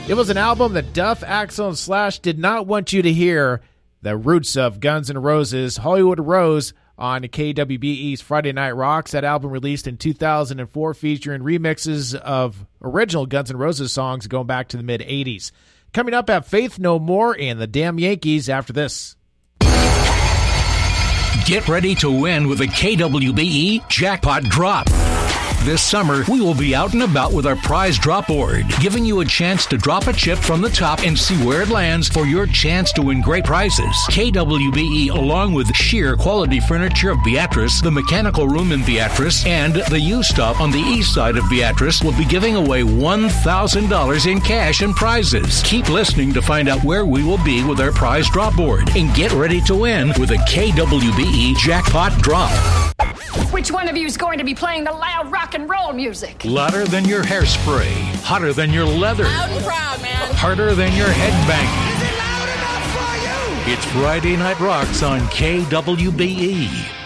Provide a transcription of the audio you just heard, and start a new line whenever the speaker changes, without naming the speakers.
It was an album that Duff, Axl, and Slash did not want you to hear. The roots of Guns N' Roses, Hollywood Rose, on KWBE's Friday Night Rocks. That album released in 2004, featuring remixes of original Guns N' Roses songs going back to the mid-'80s. Coming up at Faith No More and the Damn Yankees after this.
Get ready to win with a KWBE Jackpot Drop. This summer, we will be out and about with our prize drop board, giving you a chance to drop a chip from the top and see where it lands for your chance to win great prizes. KWBE, along with Sheer Quality Furniture of Beatrice, the Mechanical Room in Beatrice, and the U-Stop on the east side of Beatrice, will be giving away $1,000 in cash and prizes. Keep listening to find out where we will be with our prize drop board, and get ready to win with a KWBE Jackpot Drop.
Which one of you is going to be playing the loud rock and roll music?
Louder than your hairspray, hotter than your leather,
Loud and proud, man.
harder than your headbang.
Is it loud enough for you?
It's Friday Night Rocks on KWBE.